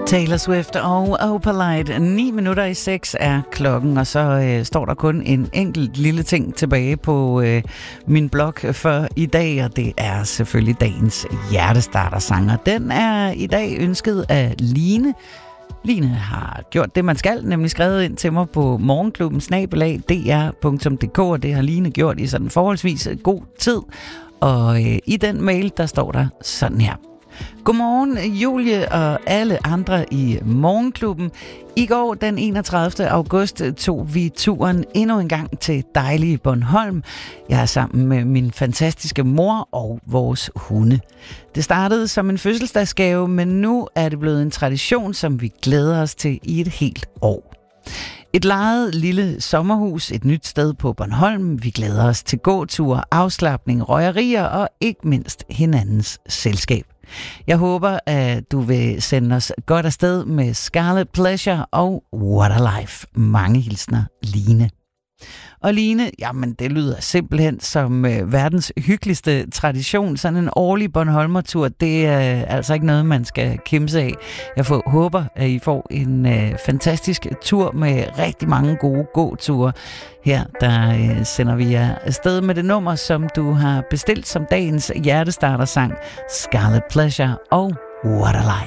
Taylor Swift og Opalite. 6:09 er klokken, og så står der kun en enkelt lille ting tilbage på min blog for i dag, og det er selvfølgelig dagens hjertestartersanger. Den er i dag ønsket af Line. Line har gjort det, man skal, nemlig skrevet ind til mig på morgenklubben@dr.dk, og det har Line gjort i sådan forholdsvis god tid. Og i den mail, der står der sådan her. Godmorgen, Julie og alle andre i Morgenklubben. I går, den 31. august, tog vi turen endnu en gang til dejlige Bornholm. Jeg er sammen med min fantastiske mor og vores hunde. Det startede som en fødselsdagsgave, men nu er det blevet en tradition, som vi glæder os til i et helt år. Et lejet lille sommerhus, et nyt sted på Bornholm. Vi glæder os til gåture, afslapning, røgerier og ikke mindst hinandens selskab. Jeg håber, at du vil sende os godt afsted med Scarlet Pleasure og What a Life. Mange hilsner, Line. Og Line, jamen det lyder simpelthen som verdens hyggeligste tradition. Sådan en årlig Bornholmer-tur, det er altså ikke noget, man skal kimse af. Jeg håber, at I får en fantastisk tur med rigtig mange gode gåture. Her der sender vi jer afsted med det nummer, som du har bestilt som dagens hjertestartersang. Scarlet Pleasure og What a Life.